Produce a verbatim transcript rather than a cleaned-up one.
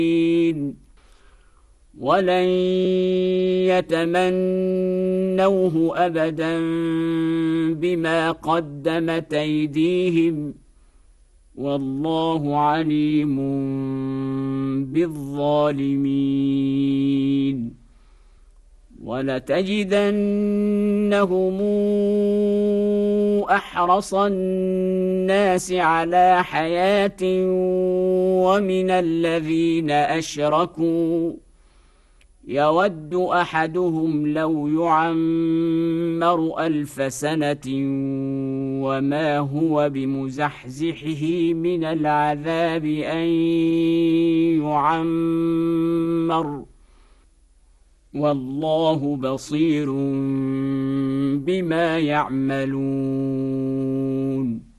ولن يتمنوه أبدا بما قدمت أيديهم والله عليم بالظالمين. ولتجدنهم أحرص الناس على حياة ومن الذين أشركوا يود أحدهم لو يعمر ألف سنة وما هو بمزحزحه من العذاب أن يعمر والله بصير بما يعملون.